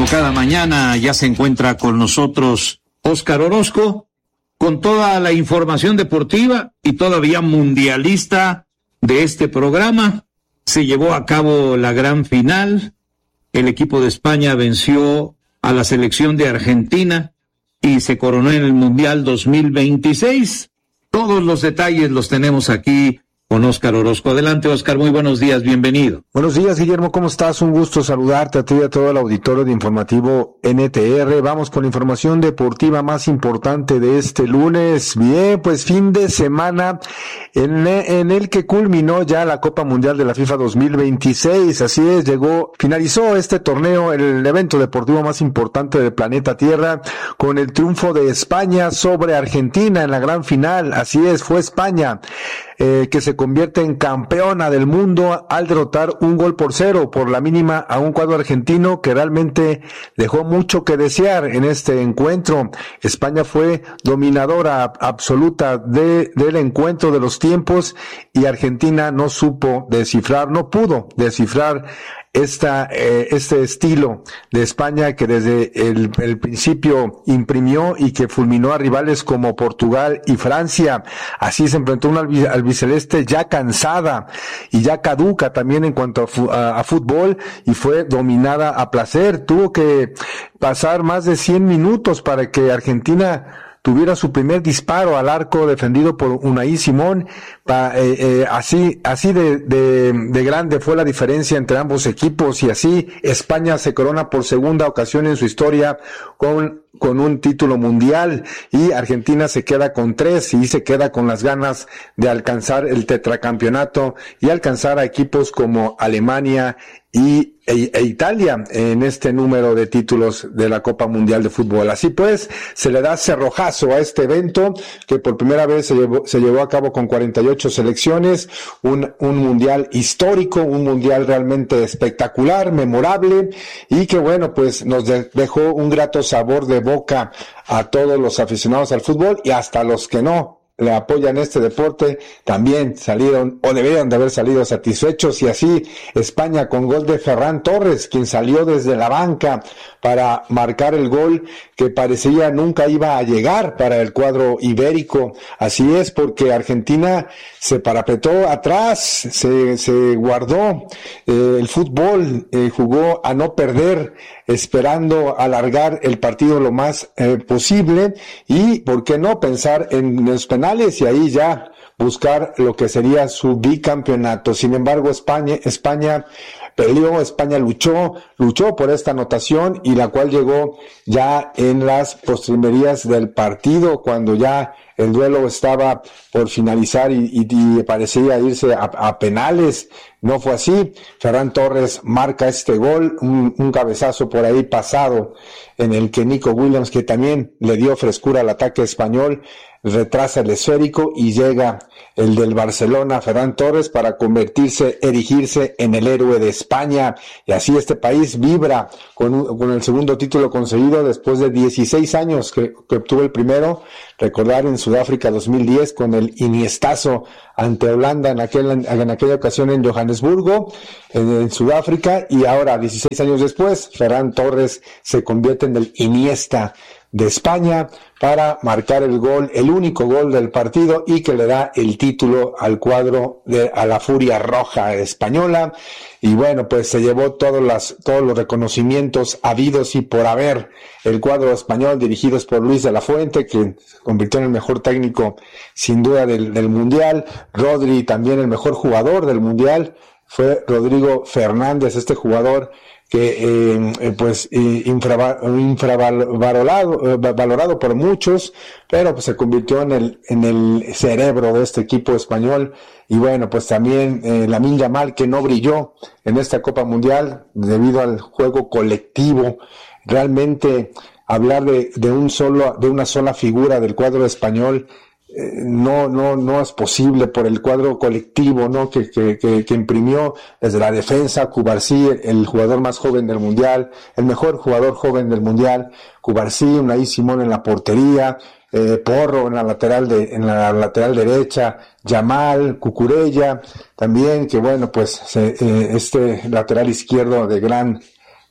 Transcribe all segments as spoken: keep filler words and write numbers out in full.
Como cada mañana ya se encuentra con nosotros Óscar Orozco con toda la información deportiva y todavía mundialista de este programa. Se llevó a cabo la gran final. El equipo de España venció a la selección de Argentina y se coronó en el Mundial dos mil veintiséis. Todos los detalles los tenemos aquí con Óscar Orozco. Adelante, Óscar, muy buenos días, bienvenido. Buenos días, Guillermo, ¿cómo estás? Un gusto saludarte a ti y a todo el auditorio de Informativo N T R. Vamos con la información deportiva más importante de este lunes. Bien, pues fin de semana en, en el que culminó ya la Copa Mundial de la FIFA dos mil veintiséis. Así es, llegó, finalizó este torneo, el evento deportivo más importante del planeta Tierra, con el triunfo de España sobre Argentina en la gran final. Así es, fue España Eh, que se convierte en campeona del mundo al derrotar un gol por cero por la mínima a un cuadro argentino que realmente dejó mucho que desear en este encuentro. España fue dominadora absoluta de, del encuentro de los tiempos y Argentina no supo descifrar, no pudo descifrar esta eh, este estilo de España que desde el, el principio imprimió y que fulminó a rivales como Portugal y Francia. Así se enfrentó una albiceleste ya cansada y ya caduca también en cuanto a, fu- a, a fútbol, y fue dominada a placer. Tuvo que pasar más de cien minutos para que Argentina tuviera su primer disparo al arco defendido por Unai Simón. Pa, eh, eh, así así de, de, de grande fue la diferencia entre ambos equipos, y así España se corona por segunda ocasión en su historia con con un título mundial, y Argentina se queda con tres y se queda con las ganas de alcanzar el tetracampeonato y alcanzar a equipos como Alemania y e, e Italia en este número de títulos de la Copa Mundial de Fútbol. Así pues, se le da cerrojazo a este evento que por primera vez se llevó, se llevó a cabo con cuarenta y ocho selecciones, un, un mundial histórico, un mundial realmente espectacular, memorable, y que bueno, pues nos de, dejó un grato sabor de boca a todos los aficionados al fútbol, y hasta los que no le apoyan este deporte también salieron o deberían de haber salido satisfechos. Y así España, con gol de Ferran Torres, quien salió desde la banca para marcar el gol que parecía nunca iba a llegar para el cuadro ibérico. Así es, porque Argentina se parapetó atrás, se, se guardó eh, el fútbol, eh, jugó a no perder, esperando alargar el partido lo más eh, posible, y por qué no pensar en los penales y ahí ya buscar lo que sería su bicampeonato. Sin embargo, España, España peleó, España luchó, luchó por esta anotación, y la cual llegó ya en las postrimerías del partido, cuando ya el duelo estaba por finalizar y, y, y parecía irse a, a penales. No fue así. Ferran Torres marca este gol, un, un cabezazo por ahí pasado, en el que Nico Williams, que también le dio frescura al ataque español, retrasa el esférico y llega el del Barcelona, Ferran Torres, para convertirse, erigirse en el héroe de España. Y así este país vibra con, un, con el segundo título conseguido después de dieciséis años que, que obtuvo el primero. Recordar en Sudáfrica dos mil diez con el Iniestazo ante Holanda en, aquel, en aquella ocasión en Johannesburgo, en, en Sudáfrica, y ahora dieciséis años después Ferran Torres se convierte en el Iniesta de España para marcar el gol, el único gol del partido, y que le da el título al cuadro de a la Furia Roja española. Y bueno, pues se llevó todos las todos los reconocimientos habidos y por haber el cuadro español, dirigidos por Luis de la Fuente, que se convirtió en el mejor técnico sin duda del, del mundial. Rodri, también el mejor jugador del mundial, fue Rodrigo Fernández, este jugador que eh, pues eh, infra, infravalorado eh, valorado por muchos, pero pues se convirtió en el en el cerebro de este equipo español. Y bueno, pues también eh, Lamine Yamal, que no brilló en esta Copa Mundial debido al juego colectivo. Realmente hablar de de un solo de una sola figura del cuadro español no no no es posible, por el cuadro colectivo, ¿no? que que que, que imprimió desde la defensa. Cubarsí, el jugador más joven del mundial, el mejor jugador joven del mundial, Cubarsí, Unai Simón en la portería, eh, Porro en la lateral de en la lateral derecha, Yamal, Cucurella también, que bueno, pues se, eh, este lateral izquierdo de gran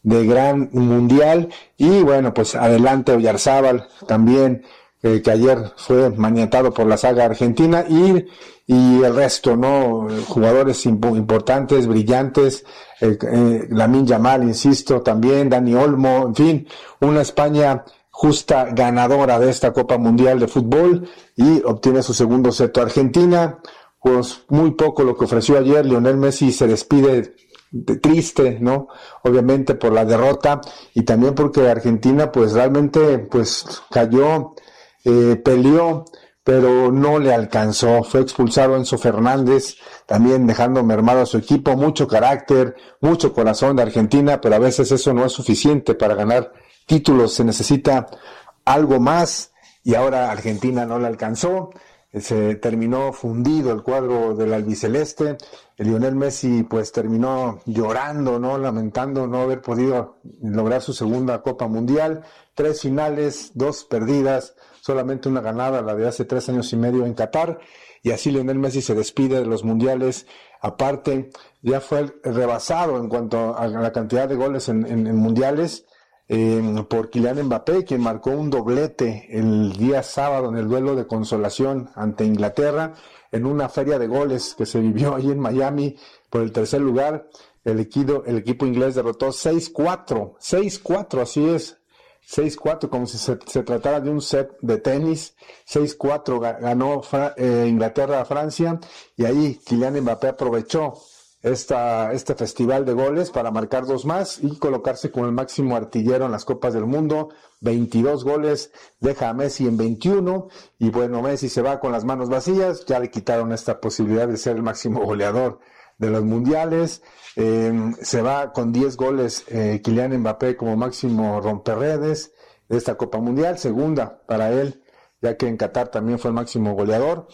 de gran mundial. Y bueno, pues adelante Oyarzábal también, eh, que ayer fue maniatado por la saga argentina, y, y el resto, ¿no? Jugadores imp- importantes, brillantes, eh, eh, Lamine Yamal, insisto, también, Dani Olmo, en fin, una España justa ganadora de esta Copa Mundial de Fútbol, y obtiene su segundo seto. Argentina, pues muy poco lo que ofreció ayer. Lionel Messi se despide de, triste, ¿no? Obviamente por la derrota, y también porque Argentina pues realmente pues cayó, eh, peleó, pero no le alcanzó. Fue expulsado Enzo Fernández, también dejando mermado a su equipo. Mucho carácter, mucho corazón de Argentina, pero a veces eso no es suficiente para ganar títulos. Se necesita algo más, y ahora Argentina no le alcanzó. Se terminó fundido el cuadro del albiceleste. El Lionel Messi pues terminó llorando, no lamentando no haber podido lograr su segunda Copa Mundial. Tres finales, dos perdidas, solamente una ganada, la de hace tres años y medio en Qatar. Y así Lionel Messi se despide de los mundiales. Aparte, ya fue rebasado en cuanto a la cantidad de goles en, en, en mundiales, Eh, por Kylian Mbappé, quien marcó un doblete el día sábado en el duelo de consolación ante Inglaterra, en una feria de goles que se vivió ahí en Miami por el tercer lugar. El equipo, el equipo inglés derrotó seis cuatro, seis cuatro, así es, seis cuatro, como si se, se tratara de un set de tenis. seis cuatro ganó Fra, eh, Inglaterra a Francia, y ahí Kylian Mbappé aprovechó Esta, este festival de goles para marcar dos más y colocarse como el máximo artillero en las Copas del Mundo. veintidós goles, deja a Messi en veintiuno, y bueno, Messi se va con las manos vacías. Ya le quitaron esta posibilidad de ser el máximo goleador de los mundiales. Eh, se va con diez goles eh, Kylian Mbappé como máximo romperredes de esta Copa Mundial, segunda para él, ya que en Qatar también fue el máximo goleador.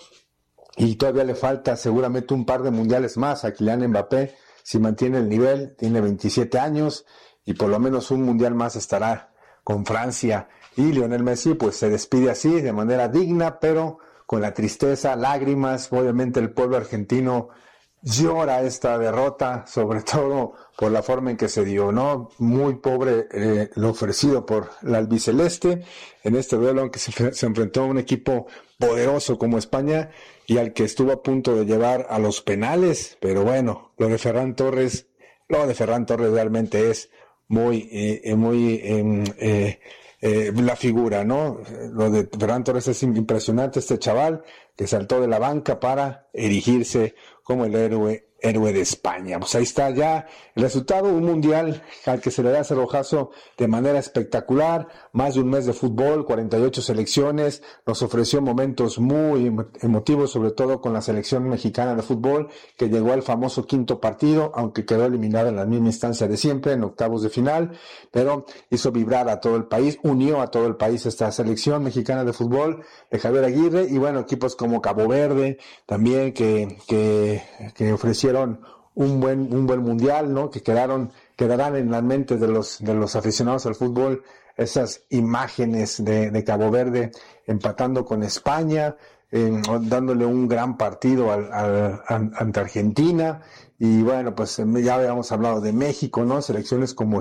Y todavía le falta seguramente un par de mundiales más a Kylian Mbappé, si mantiene el nivel. Tiene veintisiete años, y por lo menos un mundial más estará con Francia. Y Lionel Messi pues se despide así, de manera digna, pero con la tristeza, lágrimas. Obviamente el pueblo argentino llora esta derrota, sobre todo por la forma en que se dio, ¿no? Muy pobre eh, lo ofrecido por la albiceleste en este duelo, aunque se, se enfrentó a un equipo poderoso como España, y al que estuvo a punto de llevar a los penales. Pero bueno, lo de Ferran Torres, lo de Ferran Torres realmente es muy, eh, muy eh, eh, eh, la figura, ¿no? Lo de Ferran Torres es impresionante. Este chaval que saltó de la banca para erigirse como el héroe héroe de España. Pues ahí está ya el resultado, un mundial al que se le da cerrojazo de manera espectacular, más de un mes de fútbol, cuarenta y ocho selecciones, nos ofreció momentos muy emotivos, sobre todo con la selección mexicana de fútbol, que llegó al famoso quinto partido, aunque quedó eliminada en la misma instancia de siempre, en octavos de final, pero hizo vibrar a todo el país, unió a todo el país esta selección mexicana de fútbol de Javier Aguirre. Y bueno, equipos como Cabo Verde también que, que, que ofrecieron un buen un buen mundial, ¿no? Que quedaron quedarán en las mentes de los de los aficionados al fútbol esas imágenes de, de Cabo Verde empatando con España, eh, dándole un gran partido al, al, al, ante Argentina. Y bueno, pues ya habíamos hablado de México, ¿no? Selecciones como